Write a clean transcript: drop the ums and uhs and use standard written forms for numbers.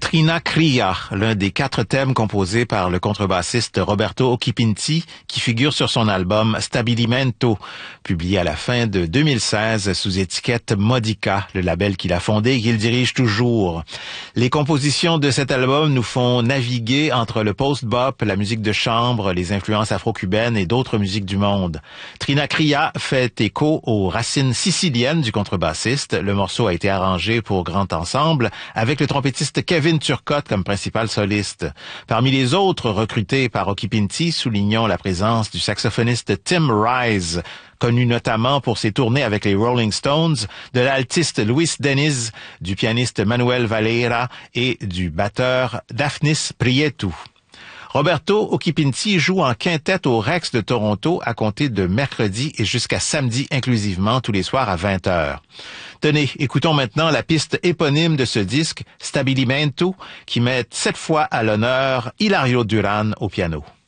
Trina Cria, l'un des 4 thèmes composés par le contrebassiste Roberto Occhipinti, qui figure sur son album Stabilimento, publié à la fin de 2016 sous étiquette Modica, le label qu'il a fondé et qu'il dirige toujours. Les compositions de cet album nous font naviguer entre le post-bop, la musique de chambre, les influences afro-cubaines et d'autres musiques du monde. Trina Cria fait écho aux racines siciliennes du contrebassiste. Le morceau a été arrangé pour grand ensemble avec le trompettiste Kevin Turcotte comme principal soliste. Parmi les autres recrutés par Occhipinti, soulignons la présence du saxophoniste Tim Rice, connu notamment pour ses tournées avec les Rolling Stones, de l'altiste Luis Deniz, du pianiste Manuel Valera et du batteur Daphnis Prieto. Roberto Occhipinti joue en quintette au Rex de Toronto à compter de mercredi et jusqu'à samedi inclusivement tous les soirs à 20h. Tenez, écoutons maintenant la piste éponyme de ce disque, Stabilimento, qui met cette fois à l'honneur Hilario Duran au piano.